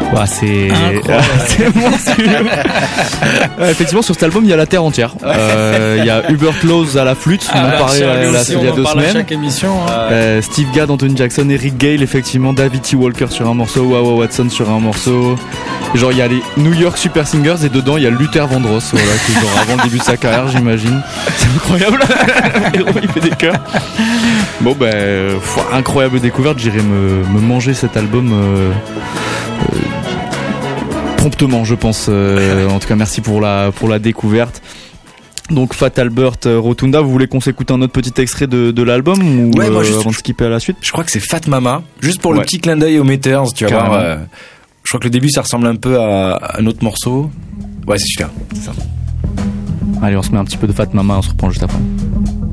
Bah, c'est monstrueux. Effectivement, sur cet album, il y a la terre entière. Il y a Hubert Laws à la flûte, on en parlait il y a 2 semaines. Chaque émission, Steve Gadd, Anthony Jackson, Eric Gale, effectivement, David T. Walker sur un morceau, Wawa Watson sur un morceau. Et genre, il y a les New York Super Singers et dedans, il y a Luther Vandross, voilà, qui est genre avant le début de sa carrière, j'imagine. C'est incroyable. Il fait des chœurs. Bon, incroyable découverte. J'irai me manger cet album promptement, je pense. En tout cas, merci pour la découverte. Donc Fat Albert, Rotunda, vous voulez qu'on s'écoute un autre petit extrait de l'album ou moi, juste, avant de skipper à la suite? Je crois que c'est Fat Mama, juste pour le petit clin d'œil aux Meters, tu vas voir. Je crois que le début ça ressemble un peu à un autre morceau. Ouais, c'est celui-là, c'est ça. Allez, on se met un petit peu de Fat Mama, on se reprend juste après.